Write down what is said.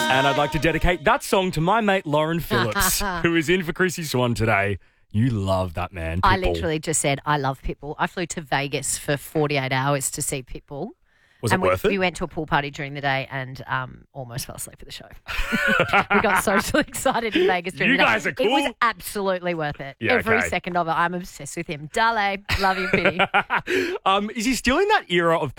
And I'd like to dedicate that song to my mate Lauren Phillips, who is in for Chrissy Swan today. You love that man, Pitbull. I literally just said, I love Pitbull. I flew to Vegas for 48 hours to see Pitbull. Was it worth it? We went to a pool party during the day and almost fell asleep at the show. We got so excited in Vegas during the day. You guys are cool. It was absolutely worth it. Yeah, Every okay. second of it. I'm obsessed with him. Dale, love you, Pitty. Is he still in that era of